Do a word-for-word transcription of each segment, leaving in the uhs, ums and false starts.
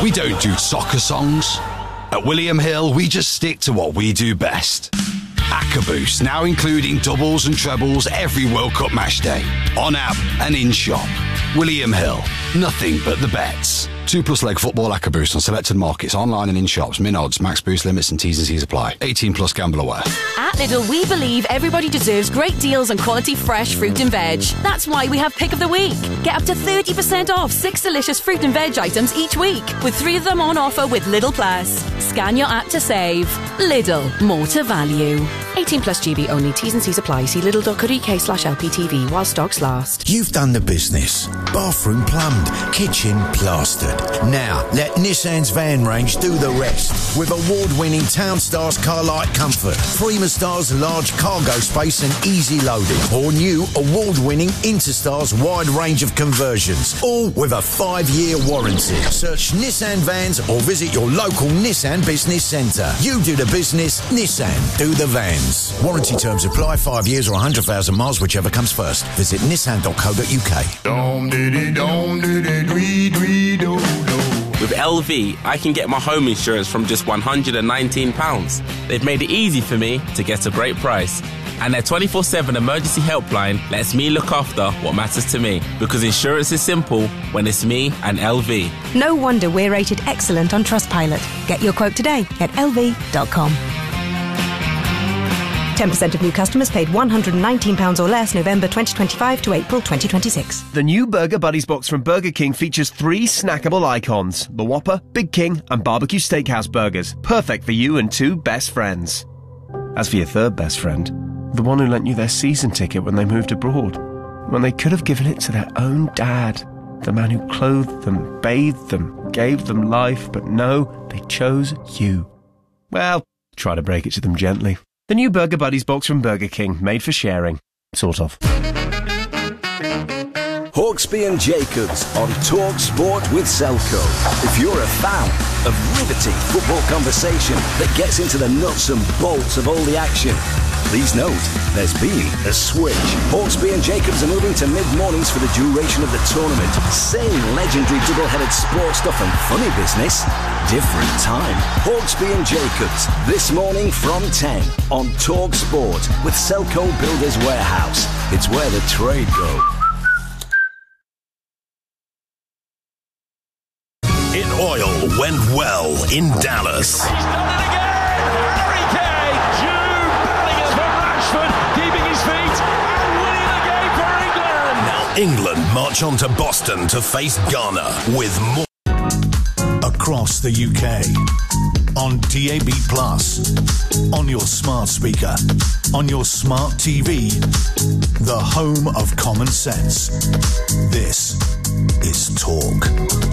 We don't do soccer songs. At William Hill, we just stick to what we do best. AccaBoost, now including doubles and trebles every World Cup match day. On app and in shop. William Hill, nothing but the bets. Two plus leg football AccaBoost on selected markets, online and in shops. Min odds, max boost limits and T's and C's apply. eighteen plus gamble aware. At Lidl, we believe everybody deserves great deals on quality fresh fruit and veg. That's why we have Pick of the Week. Get up to thirty percent off six delicious fruit and veg items each week, with three of them on offer with Lidl Plus. Scan your app to save. Lidl, more to value. eighteen plus G B only. T's and C's apply. See lidl.co.uk slash LPTV while stocks last. You've done the business. Bathroom plumbed, kitchen plastered. Now, let Nissan's van range do the rest. With award-winning Townstars Carlight Comfort, Freemastars large cargo space and easy loading, or new award-winning Interstars wide range of conversions, all with a five-year warranty. Search Nissan Vans or visit your local Nissan Business Centre. You do the business, Nissan do the vans. Warranty terms apply, five years or one hundred thousand miles, whichever comes first. Visit nissan dot co dot uk. With L V, I can get my home insurance from just one hundred nineteen pounds. They've made it easy for me to get a great price. And their twenty-four seven emergency helpline lets me look after what matters to me. Because insurance is simple when it's me and L V. No wonder we're rated excellent on Trustpilot. Get your quote today at L V dot com. ten percent of new customers paid one hundred nineteen pounds or less November twenty twenty-five to April twenty twenty-six. The new Burger Buddies box from Burger King features three snackable icons: the Whopper, Big King and Barbecue Steakhouse burgers. Perfect for you and two best friends. As for your third best friend, the one who lent you their season ticket when they moved abroad, when they could have given it to their own dad, the man who clothed them, bathed them, gave them life, but no, they chose you. Well, try to break it to them gently. The new Burger Buddies box from Burger King, made for sharing. Sort of. Hawksby and Jacobs on Talk Sport with Selco. If you're a fan of riveting football conversation that gets into the nuts and bolts of all the action, please note, there's been a switch. Hawksby and Jacobs are moving to mid-mornings for the duration of the tournament. Same legendary double-headed sports stuff and funny business. Different time. Hawksby and Jacobs, this morning from ten on Talk Sport with Selco Builders Warehouse. It's where the trade go. In oil went well in Dallas. He's done it again! Harry Kane! Jude Bellingham from Rashford, keeping his feet and winning the game for England! Now England march on to Boston to face Ghana with more. Across the U K, on D A B plus, on your smart speaker, on your smart T V, the home of common sense. This is Talk.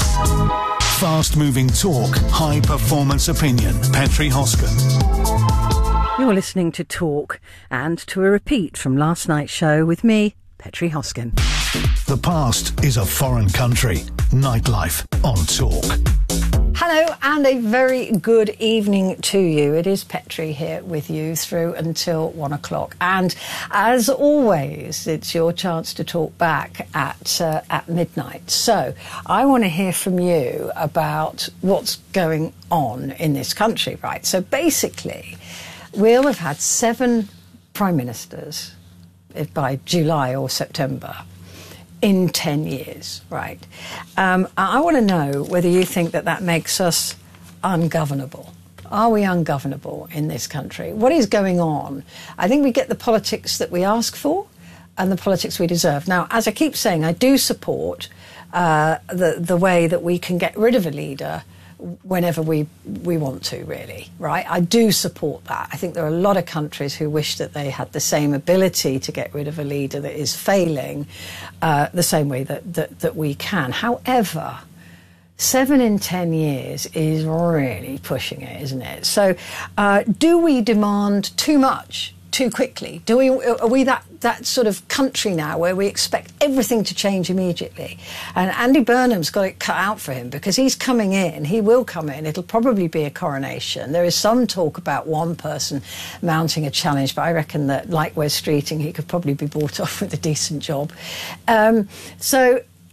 Fast-moving talk, high-performance opinion. Petri Hosken. You're listening to Talk and to a repeat from last night's show with me, Petri Hosken. The past is a foreign country. Nightlife on Talk. Hello and a very good evening to you. It is Petri here with you through until one o'clock. And as always, it's your chance to talk back at uh, at midnight. So I want to hear from you about what's going on in this country, right? So basically, we'll have had seven prime ministers by July or September in ten years, right? Um, I want to know whether you think that that makes us ungovernable. Are we ungovernable in this country? What is going on? I think we get the politics that we ask for and the politics we deserve. Now, as I keep saying, I do support uh, the, the way that we can get rid of a leader whenever we we want to, really, right? I do support that. I think there are a lot of countries who wish that they had the same ability to get rid of a leader that is failing uh, the same way that, that, that we can. However, seven in ten years is really pushing it, isn't it? So uh, do we demand too much too quickly? Do we, are we that, that sort of country now where we expect everything to change immediately? And Andy Burnham's got it cut out for him because he's coming in. He will come in. It'll probably be a coronation. There is some talk about one person mounting a challenge, but I reckon that, like Wes Streeting, he could probably be bought off with a decent job. Um, so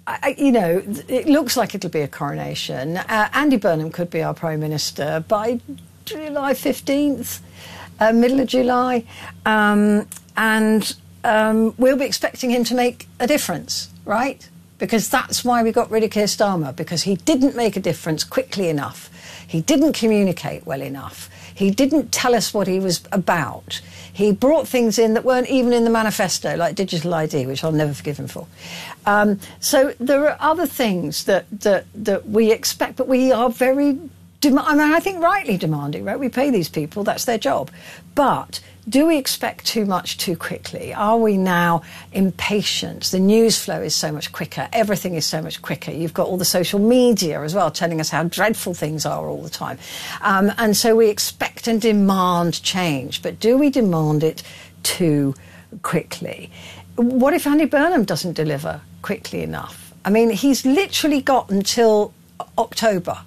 I, you know, it looks like it'll be a coronation. Uh, Andy Burnham could be our Prime Minister by July fifteenth, uh, middle of July. Um, and um, we'll be expecting him to make a difference, right? Because that's why we got rid of Keir Starmer, because he didn't make a difference quickly enough. He didn't communicate well enough. He didn't tell us what he was about. He brought things in that weren't even in the manifesto, like digital I D, which I'll never forgive him for. Um, so there are other things that, that, that we expect, but we are very, dem- I mean, I think rightly demanding, right? We pay these people, that's their job. But do we expect too much too quickly? Are we now impatient? The news flow is so much quicker. Everything is so much quicker. You've got all the social media as well telling us how dreadful things are all the time. Um, and so we expect and demand change. But do we demand it too quickly? What if Andy Burnham doesn't deliver quickly enough? I mean, he's literally got until October,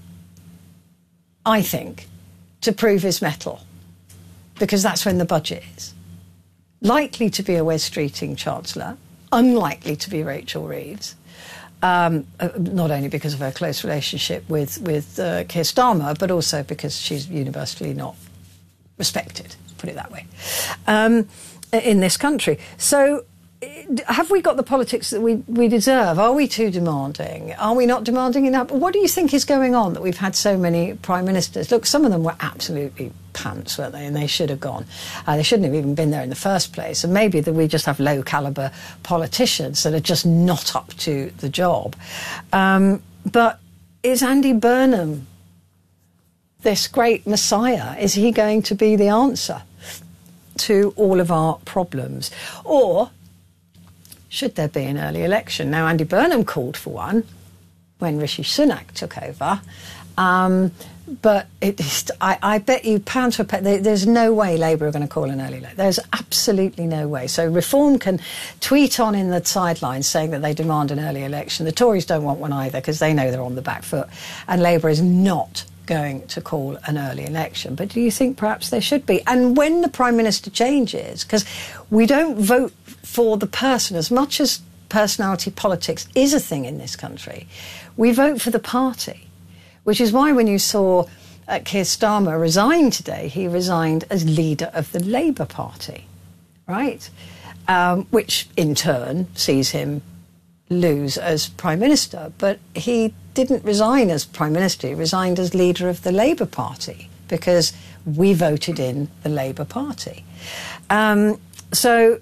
I think, to prove his mettle, because that's when the budget is. Likely to be a Wes Streeting Chancellor, unlikely to be Rachel Reeves, um, uh, not only because of her close relationship with, with uh, Keir Starmer, but also because she's universally not respected, put it that way, um, in this country. So have we got the politics that we, we deserve? Are we too demanding? Are we not demanding enough? What do you think is going on that we've had so many prime ministers? Look, some of them were absolutely pants, weren't they? And they should have gone. Uh, they shouldn't have even been there in the first place. And maybe that we just have low-calibre politicians that are just not up to the job. Um, but is Andy Burnham this great messiah? Is he going to be the answer to all of our problems? Or should there be an early election? Now, Andy Burnham called for one when Rishi Sunak took over. Um, but it is, I, I bet you pound for pound, there, there's no way Labour are going to call an early election. There's absolutely no way. So Reform can tweet on in the sidelines saying that they demand an early election. The Tories don't want one either because they know they're on the back foot. And Labour is not going to call an early election. But do you think perhaps there should be? And when the Prime Minister changes, because we don't vote for the person as much as personality politics is a thing in this country, we vote for the party, which is why when you saw uh, Keir Starmer resign today, he resigned as leader of the Labour Party, right? Um, which in turn sees him lose as Prime Minister. But he didn't resign as Prime Minister, he resigned as leader of the Labour Party because we voted in the Labour Party. Um, so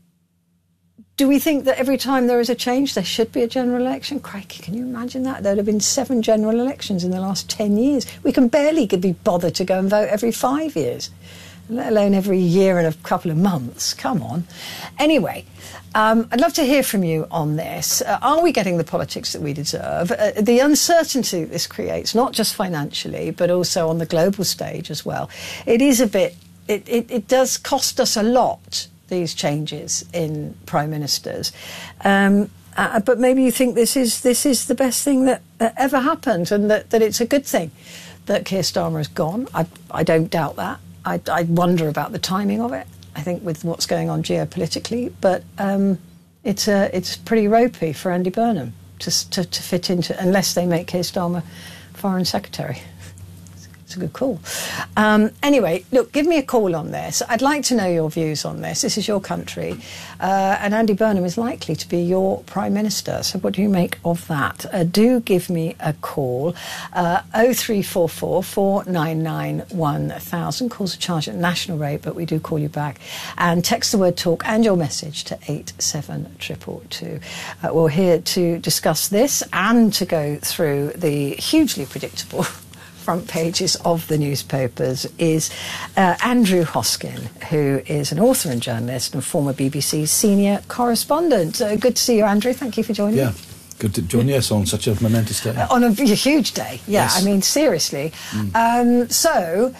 do we think that every time there is a change there should be a general election? Crikey, can you imagine that? There would have been seven general elections in the last ten years. We can barely be bothered to go and vote every five years, let alone every year and a couple of months. Come on. Anyway, um, I'd love to hear from you on this. Uh, are we getting the politics that we deserve? Uh, the uncertainty this creates, not just financially, but also on the global stage as well. It is a bit, it, it, it does cost us a lot, these changes in prime ministers. Um, uh, but maybe you think this is this is the best thing that, that ever happened and that, that it's a good thing that Keir Starmer has gone. I, I don't doubt that. I, I wonder about the timing of it, I think, with what's going on geopolitically. But um, it's uh, it's pretty ropey for Andy Burnham to, to, to fit into, unless they make Keir Starmer Foreign Secretary. It's a good call. Um, anyway, look, give me a call on this. I'd like to know your views on this. This is your country. Uh, and Andy Burnham is likely to be your Prime Minister. So what do you make of that? Uh, do give me a call. Uh, oh three four four, four nine nine, one thousand. Calls are charged at national rate, but we do call you back. And text the word talk and your message to eight seven two two two. Uh, we're here to discuss this and to go through the hugely predictable front pages of the newspapers is uh, Andrew Hoskin, who is an author and journalist and former B B C senior correspondent. Uh, good to see you, Andrew. Thank you for joining yeah. me. Good to join us on such a momentous day. Uh, on a, a huge day, yeah. Yes. I mean, seriously. Mm. Um, so,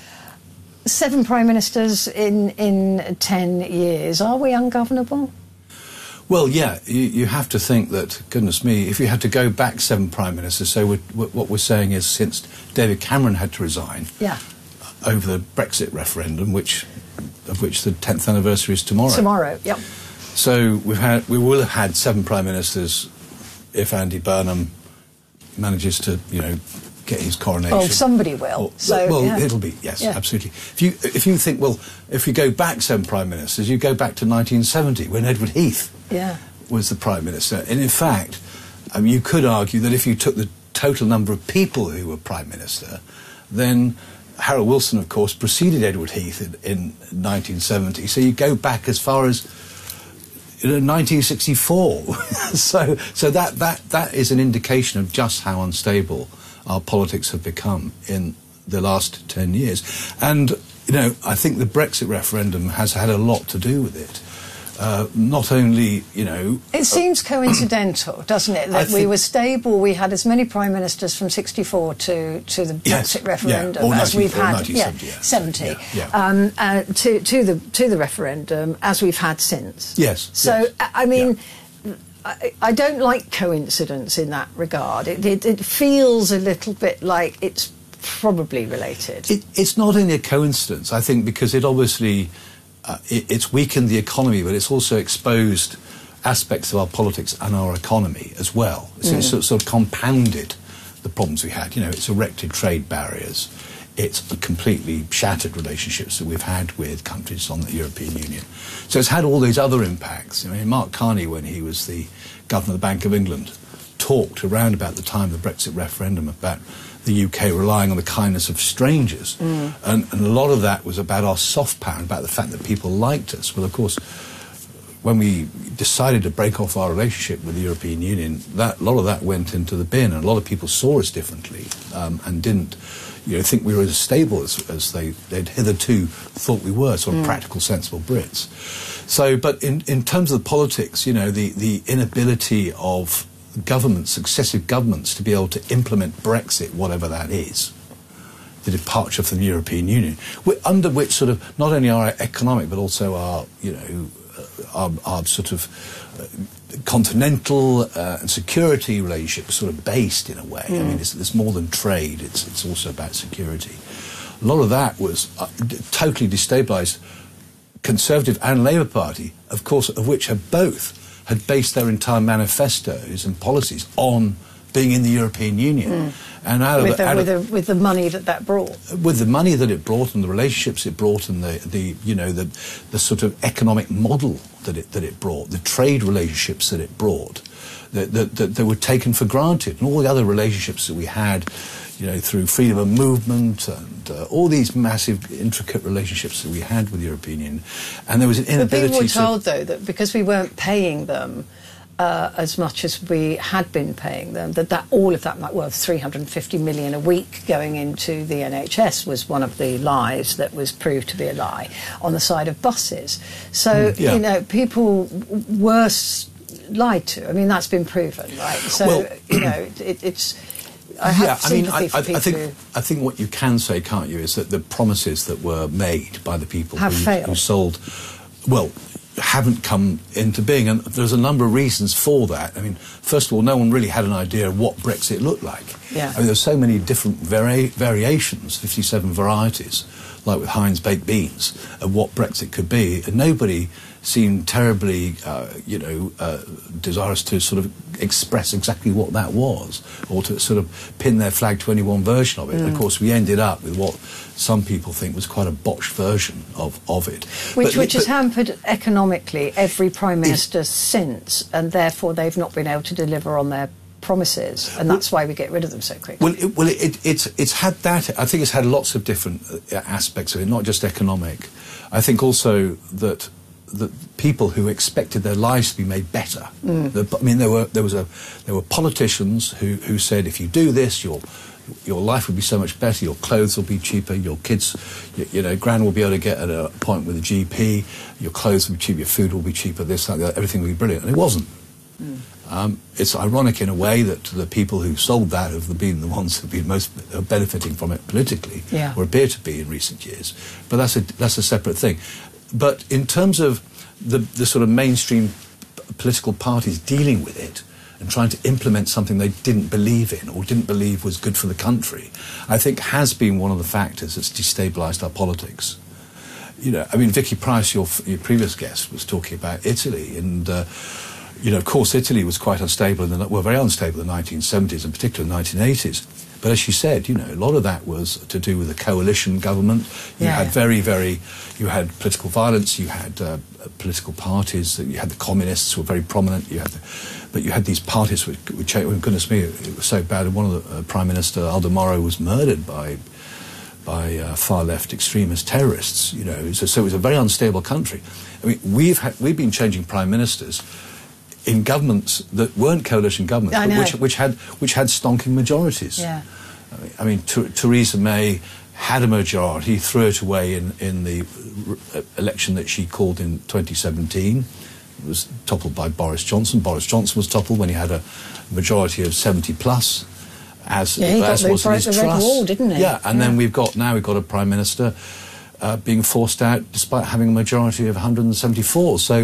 seven prime ministers in, in ten years. Are we ungovernable? Well, yeah, you, you have to think that, goodness me, if you had to go back seven prime ministers, so we're, what we're saying is since David Cameron had to resign yeah. over the Brexit referendum, which of which the tenth anniversary is tomorrow. Tomorrow, yep. So we've had, we will have had seven prime ministers if Andy Burnham manages to, you know, get his coronation. Oh, somebody will. Or, so, well, yeah. it'll be, yes, yeah. absolutely. If you if you think, well, if you go back seven prime ministers, you go back to nineteen seventy when Edward Heath yeah. was the prime minister. And in fact, um, you could argue that if you took the total number of people who were prime minister, then Harold Wilson, of course, preceded Edward Heath in, in nineteen seventy. So you go back as far as, you know, nineteen sixty-four. so so that, that, that is an indication of just how unstable our politics have become in the last ten years. And, you know, I think the Brexit referendum has had a lot to do with it. Uh, not only, you know... It seems coincidental, doesn't it, that we were stable, we had as many prime ministers from sixty-four to, to the yes, Brexit referendum yeah, as we've had... Yeah, seventy. Yeah, yeah. Um, uh, to, to, the, to the referendum as we've had since. Yes. So, yes. I mean... Yeah. I, I don't like coincidence in that regard. It, it, it feels a little bit like it's probably related. It, it's not only a coincidence, I think, because it obviously uh, it, it's weakened the economy, but it's also exposed aspects of our politics and our economy as well. So mm. it's sort, sort of compounded the problems we had. You know, it's erected trade barriers. It's completely shattered relationships that we've had with countries on the European Union. So it's had all these other impacts. I mean, Mark Carney, when he was the governor of the Bank of England, talked around about the time of the Brexit referendum about the U K relying on the kindness of strangers. Mm. And, and a lot of that was about our soft power, about the fact that people liked us. Well, of course, when we decided to break off our relationship with the European Union, that, a lot of that went into the bin, and a lot of people saw us differently um, and didn't, you know, think we were as stable as, as they, they'd hitherto thought we were, sort of mm. practical, sensible Brits. So, but in, in terms of the politics, you know, the, the inability of governments, successive governments, to be able to implement Brexit, whatever that is, the departure from the European Union, under which sort of not only our economic but also our, you know, uh, our, our sort of uh, continental uh, and security relationship was sort of based in a way. Mm. I mean, it's, it's more than trade, it's, it's also about security. A lot of that was uh, d- totally destabilised Conservative and Labour Party, of course, of which have both had based their entire manifestos and policies on being in the European Union. Mm. And out of with, the, the, out with, of, the, with the money that that brought. With the money that it brought and the relationships it brought and the, the you know, the, the sort of economic model that it, that it brought, the trade relationships that it brought, that, that, that, that were taken for granted, and all the other relationships that we had, you know, through freedom of movement and uh, all these massive, intricate relationships that we had with the European Union. And there was an inability to... But people were told, though, that because we weren't paying them uh, as much as we had been paying them, that, that all of that, like, well, three hundred fifty million a week going into the N H S was one of the lies that was proved to be a lie on the side of buses. So, mm, yeah. you know, people were lied to. I mean, that's been proven, right? So, well, you know, it, it's... I have yeah, I mean, I, I, I think who... I think what you can say, can't you, is that the promises that were made by the people have who, failed. who sold, well, haven't come into being, and there's a number of reasons for that. I mean, first of all, no one really had an idea of what Brexit looked like. Yeah. I mean, there's so many different vari- variations, fifty-seven varieties, like with Heinz baked beans, of what Brexit could be, and nobody seemed terribly, uh, you know, uh, desirous to sort of express exactly what that was, or to sort of pin their flag to any one version of it. Mm. Of course, we ended up with what some people think was quite a botched version of, of it. Which, but, which but, has hampered economically every Prime Minister since, and therefore they've not been able to deliver on their promises, and that's well, why we get rid of them so quickly. Well, it, well, it, it, it's it's had that. I think it's had lots of different aspects of it, not just economic. I think also that the people who expected their lives to be made better. Mm. The, I mean, there were there was a there were politicians who, who said, if you do this, your your life will be so much better. Your clothes will be cheaper. Your kids, you, you know, Gran will be able to get at a point with a G P. Your clothes will be cheaper. Your food will be cheaper. This, that, that, everything will be brilliant, and it wasn't. Mm. Um, it's ironic in a way that the people who sold that have been the ones who've been most benefiting from it politically, yeah. or appear to be in recent years. But that's a that's a separate thing. But in terms of the, the sort of mainstream political parties dealing with it and trying to implement something they didn't believe in or didn't believe was good for the country, I think has been one of the factors that's destabilised our politics. You know, I mean, Vicky Pryce, your, your previous guest, was talking about Italy, and uh, you know, of course, Italy was quite unstable, in the, well, very unstable in the nineteen seventies, and particularly the nineteen eighties. But as she said, you know, a lot of that was to do with the coalition government. You yeah. had very, very, you had political violence, you had uh, political parties, you had the communists who were very prominent, you had the, but you had these parties which, which oh, goodness me, it was so bad. One of the, uh, Prime Minister Aldo Moro was murdered by by uh, far-left extremist terrorists, you know, so, so it was a very unstable country. I mean, we've, had, we've been changing prime ministers in governments that weren't coalition governments, I but know. which, which had which had stonking majorities. Yeah. I mean, I mean Th- Theresa May had a majority, threw it away in, in the re- election that she called in twenty seventeen. It was toppled by Boris Johnson. Boris Johnson was toppled when he had a majority of seventy plus. As, yeah, he as got was the, his the trust. Red Wall, didn't he? Yeah, and yeah. then we've got now we've got a prime minister uh, being forced out despite having a majority of one hundred seventy-four. So,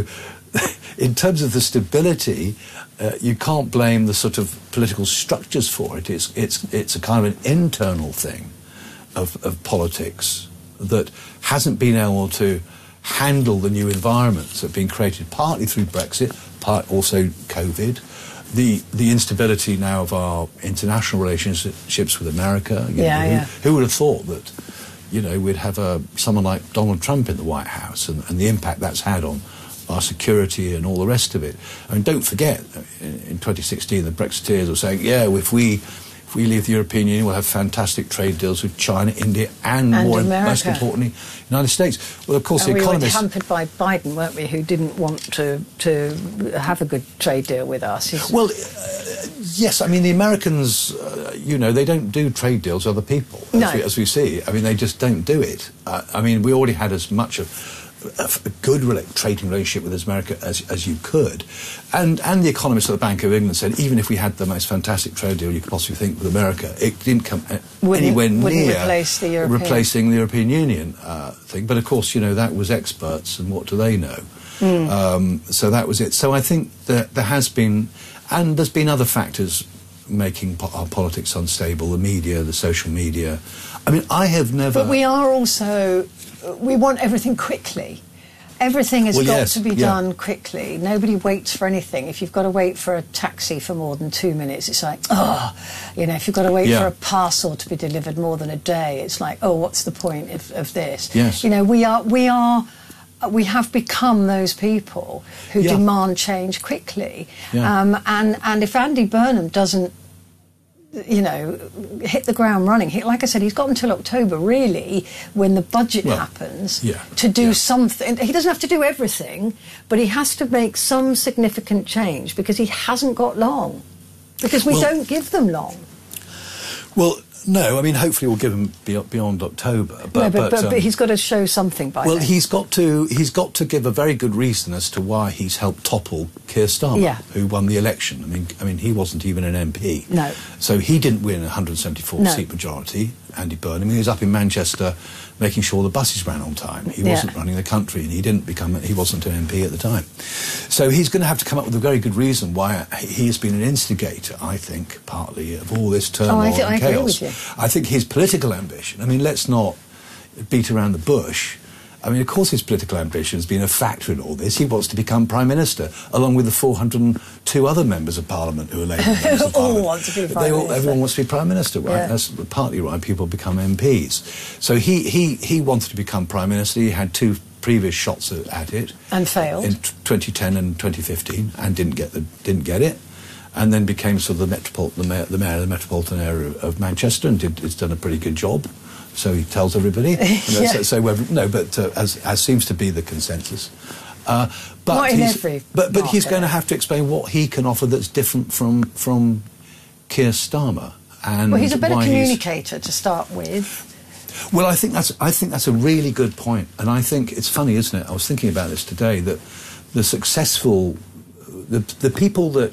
in terms of the stability, uh, you can't blame the sort of political structures for it. It's it's it's a kind of an internal thing of of politics that hasn't been able to handle the new environments that have been created partly through Brexit, part also COVID. The the instability now of our international relationships with America. You yeah, know, who, yeah. who would have thought that, you know, we'd have a someone like Donald Trump in the White House and, and the impact that's had on our security and all the rest of it. I mean, don't forget, in, in twenty sixteen, the Brexiteers were saying, yeah, if we if we leave the European Union, we'll have fantastic trade deals with China, India, and, and more America. most importantly, United States. Well, of course, and the we economists. were hampered by Biden, weren't we? Who didn't want to to have a good trade deal with us. He's well, uh, yes. I mean, the Americans, uh, you know, they don't do trade deals with other people, as, no. we, as we see. I mean, they just don't do it. Uh, I mean, we already had as much of a, a good rela- trading relationship with America as, as you could. And and the economists at the Bank of England said, even if we had the most fantastic trade deal you could possibly think with America, it didn't come uh, wouldn't, anywhere wouldn't near replace the European. replacing the European Union uh, thing. But of course, you know, that was experts, and what do they know? Mm. Um, so that was it. So I think that there has been, and there's been other factors making po- our politics unstable, the media, the social media. I mean, I have never... But we are also... We want everything quickly. Everything has well, got yes, to be yeah. done quickly. Nobody waits for anything. If you've got to wait for a taxi for more than two minutes, it's like, oh, you know, if you've got to wait yeah. for a parcel to be delivered more than a day, it's like, oh, what's the point of, of this? Yes. You know, we are... We are we have become those people who yeah. demand change quickly. Yeah. Um, and, and if Andy Burnham doesn't, you know, hit the ground running, he, like I said, he's got until October, really, when the budget well, happens, yeah. to do yeah. something. He doesn't have to do everything, but he has to make some significant change, because he hasn't got long. Because we well, don't give them long. Well, no, I mean, hopefully we'll give him beyond, beyond October. But, no, but, but, but, um, but he's got to show something by well, then. he's got to he's got to give a very good reason as to why he's helped topple Keir Starmer, Yeah. who won the election. I mean, I mean, he wasn't even an M P. No. So he didn't win a one hundred seventy-four No. seat majority. Andy Burnham, he was up in Manchester, making sure the buses ran on time. He Yeah. wasn't running the country, and he didn't become he wasn't an M P at the time. So he's going to have to come up with a very good reason why he has been an instigator, I think, partly of all this turmoil Oh, I th- and I agree chaos. with you. I think his political ambition. I mean, let's not beat around the bush. I mean, of course, his political ambition has been a factor in all this. He wants to become Prime Minister, along with the four hundred and two other members of Parliament who are Labour members of All Parliament. want to be Prime They all, Minister. everyone wants to be Prime Minister, right? Yeah. That's partly why people become M Ps. So he, he, he wanted to become Prime Minister. He had two previous shots at, at it. And failed. In t- twenty ten and twenty fifteen, and didn't get, the, didn't get it. And then became sort of the, metropol- the, mayor, the mayor of the metropolitan area of Manchester, and did, has done a pretty good job. So he tells everybody. You know, Yeah. so, so whether, no, but uh, as, as seems to be the consensus. Uh, but Not in he's, every but, but he's market. going to have to explain what he can offer that's different from from Keir Starmer. And Well, he's a better why communicator to start with. Well, I think that's I think that's a really good point, and I think it's funny, isn't it? I was thinking about this today, that the successful, the the people that